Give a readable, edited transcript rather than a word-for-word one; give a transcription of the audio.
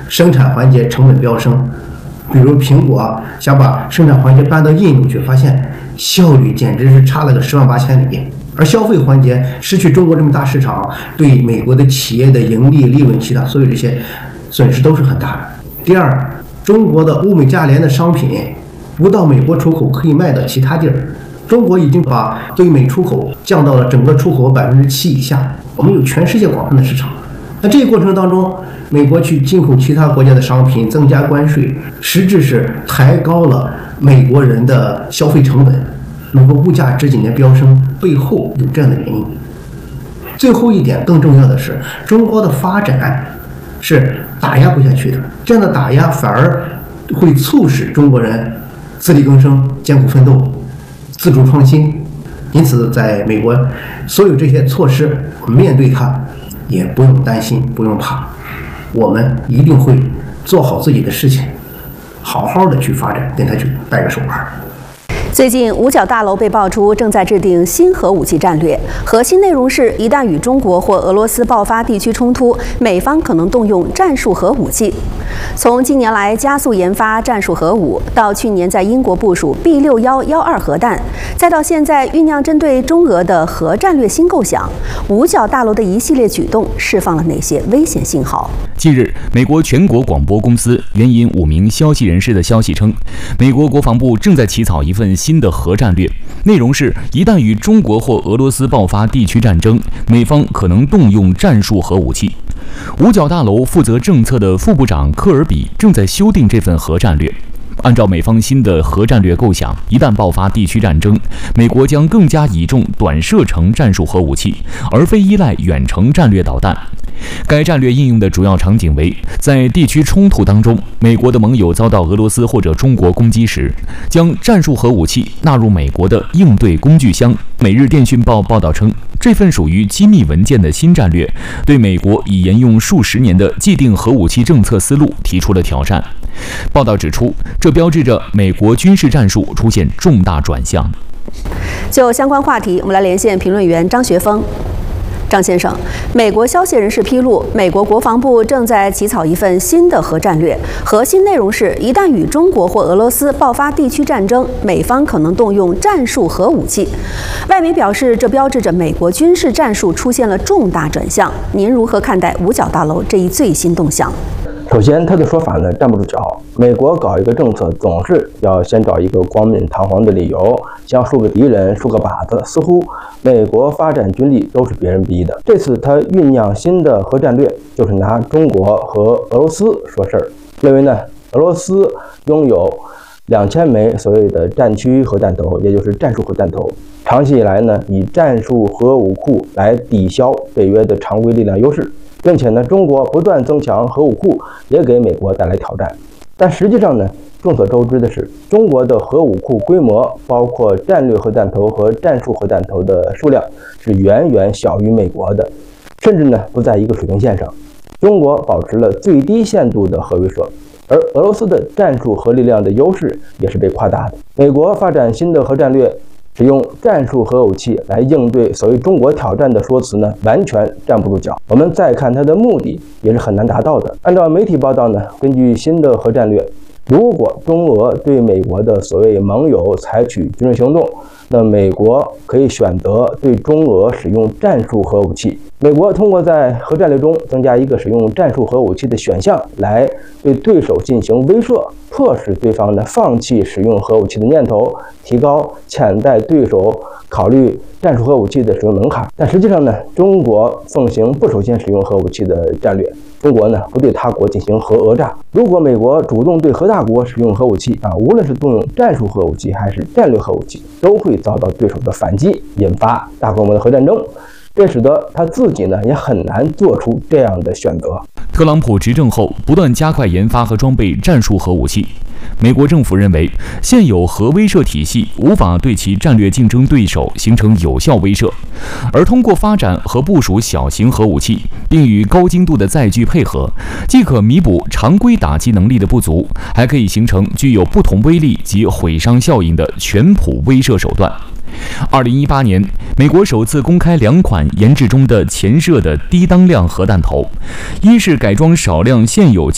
生产环节成本飙升。比如苹果想把生产环节搬到印度去，发现效率简直是差了个10万8千里。而消费环节失去中国这么大市场，对美国的企业的盈利、利润、其他所有这些损失都是很大的。第二，中国的物美价廉的商品不到美国出口可以卖到其他地儿，中国已经把对美出口降到了整个出口7%以下，我们有全世界广泛的市场。那这个过程当中，美国去进口其他国家的商品，增加关税，实质是抬高了美国人的消费成本。美国物价这几年飙升，背后有这样的原因。最后一点更重要的是，中国的发展是打压不下去的，这样的打压反而会促使中国人自力更生、艰苦奋斗、自主创新。因此，在美国，所有这些措施，我们面对它也不用担心，不用怕，我们一定会做好自己的事情，好好的去发展，跟他去掰个手腕。 最近，五角大楼被爆出正在制定新核武器战略，核心内容是一旦与中国或俄罗斯爆发地区冲突，美方可能动用战术核武器。从近年来加速研发战术核武，到去年在英国部署 B6112核弹，再到现在酝酿针对中俄的核战略新构想，五角大楼的一系列举动释放了哪些危险信号？ 近日，美国全国广播公司援引5名消息人士的消息称，美国国防部正在起草一份新的核战略，内容是一旦与中国或俄罗斯爆发地区战争，美方可能动用战术核武器。五角大楼负责政策的副部长科尔比正在修订这份核战略。按照美方新的核战略构想，一旦爆发地区战争，美国将更加倚重短射程战术核武器，而非依赖远程战略导弹。该战略应用的主要场景为，在地区冲突当中，美国的盟友遭到俄罗斯或者中国攻击时，将战术核武器纳入美国的应对工具箱。每日电讯报报道称，这份属于机密文件的新战略，对美国已沿用数十年的既定核武器政策思路提出了挑战。报道指出，这标志着美国军事战术出现重大转向。 就相关话题，我们来连线评论员张学峰。张先生，美国消息人士披露，美国国防部正在起草一份新的核战略，核心内容是一旦与中国或俄罗斯爆发地区战争，美方可能动用战术核武器。外媒表示，这标志着美国军事战术出现了重大转向。您如何看待五角大楼这一最新动向？ 首先，他的说法呢站不住脚。美国搞一个政策，总是要先找一个冠冕堂皇的理由，像树个敌人、树个靶子，似乎美国发展军力都是别人逼的。这次他酝酿新的核战略，就是拿中国和俄罗斯说事儿，认为呢，俄罗斯拥有2000枚所谓的战区核弹头，也就是战术核弹头。长期以来呢，以战术核武库来抵消北约的常规力量优势。并且呢，中国不断增强核武库，也给美国带来挑战。但实际上呢，众所周知的是，中国的核武库规模，包括战略核弹头和战术核弹头的数量，是远远小于美国的，甚至呢不在一个水平线上。中国保持了最低限度的核威慑，而俄罗斯的战术核力量的优势也是被夸大的。美国发展新的核战略，使用战术核武器来应对所谓中国挑战的说辞呢，完全站不住脚。我们再看它的目的，也是很难达到的。按照媒体报道呢，根据新的核战略，如果中俄对美国的所谓盟友采取军事行动，那美国可以选择对中俄使用战术核武器。美国通过在核战略中增加一个使用战术核武器的选项，来对对手进行威慑，迫使对方呢放弃使用核武器的念头，提高潜在对手考虑战术核武器的使用门槛。但实际上呢，中国奉行不首先使用核武器的战略，中国呢不对他国进行核讹诈。如果美国主动对核大国使用核武器无论是动用战术核武器还是战略核武器，都会遭到对手的反击，引发大规模的核战争。这使得他自己呢也很难做出这样的选择。 特朗普执政后，不断加快研发和装备战术核武器。美国政府认为，现有核威慑体系无法对其战略竞争对手形成有效威慑，而通过发展和部署小型核武器，并与高精度的载具配合，既可弥补常规打击能力的不足，还可以形成具有不同威力及毁伤效应的全谱威慑手段。2018年，美国首次公开2款研制中的潜射的低当量核弹头，一是改装少量现有